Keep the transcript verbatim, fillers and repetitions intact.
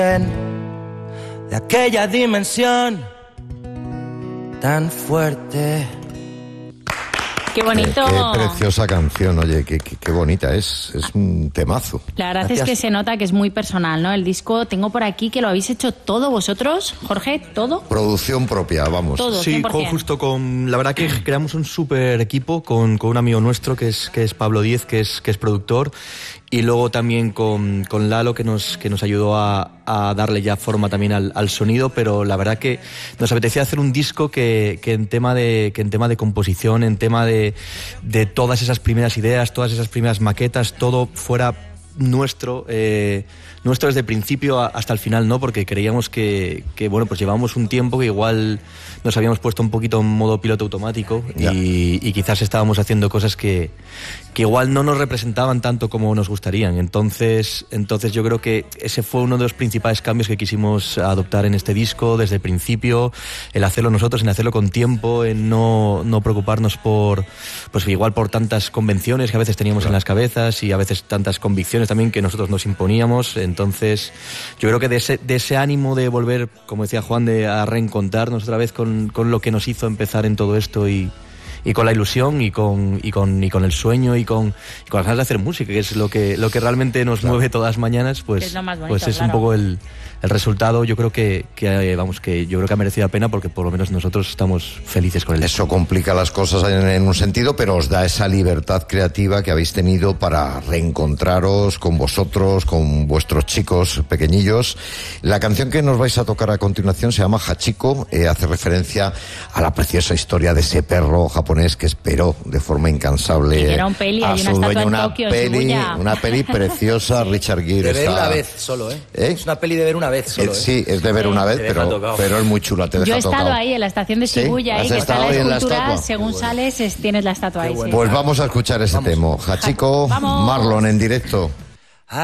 de aquella dimensión tan fuerte. Qué bonito. Qué, qué preciosa canción, oye, qué, qué, qué bonita es, es un temazo. La verdad Gracias. es que se nota que es muy personal, ¿no? El disco, tengo por aquí que lo habéis hecho todo vosotros, Jorge, ¿todo? Producción propia, vamos. Todo, Sí, cien por con, ciento. justo con... La verdad que creamos un súper equipo con, con un amigo nuestro que es, que es Pablo Díez, que es, que es productor, y luego también con, con Lalo, que nos, que nos ayudó a, a darle ya forma también al, al sonido, pero la verdad que nos apetecía hacer un disco que, que, en, tema de, que en tema de composición, en tema de, de todas esas primeras ideas, todas esas primeras maquetas, todo fuera nuestro, eh, nuestro desde el principio hasta el final, ¿no? Porque creíamos que, que, bueno, pues llevábamos un tiempo que igual nos habíamos puesto un poquito en modo piloto automático y, y quizás estábamos haciendo cosas que, que igual no nos representaban tanto como nos gustarían. Entonces, entonces yo creo que ese fue uno de los principales cambios que quisimos adoptar en este disco desde el principio, el hacerlo nosotros, en hacerlo con tiempo, en no, no preocuparnos por, pues igual por tantas convenciones que a veces teníamos en las cabezas y a veces tantas convicciones también que nosotros nos imponíamos. Entonces yo creo que de ese, de ese ánimo de volver, como decía Juan, de a reencontrarnos otra vez con, con lo que nos hizo empezar en todo esto y, y con la ilusión y con, y con, y con el sueño y con, y con las ganas de hacer música, que es lo que, lo que realmente nos claro. mueve todas las mañanas, pues es, lo más bonito, pues es claro. un poco el, el resultado. Yo creo que, que vamos que yo creo que ha merecido la pena porque por lo menos nosotros estamos felices con el Eso complica las cosas en, en un sentido, pero os da esa libertad creativa que habéis tenido para reencontraros con vosotros, con vuestros chicos pequeñillos. La canción que nos vais a tocar a continuación se llama Hachiko, eh, hace referencia a la preciosa historia de ese perro japonés que esperó de forma incansable que era un peli, a hay su una dueño, estatua en una Tokio, peli, Shibuya. una peli preciosa. Richard Gere De ver está... una vez solo, ¿eh? ¿Eh? Es una peli de ver una vez solo, Eh, ¿eh? sí, es de ver una vez, Te deja pero, tocado. pero es muy chula, te deja Yo he estado tocado. ahí en la estación de ¿Sí? Shibuya, ahí ¿Has que está estado la ahí en la escultura, estatua? según sales es- tienes la estatua ahí. bueno. Sí. Pues vamos a escuchar ese Vamos. tema. Hachiko, Vamos. Marlon en directo.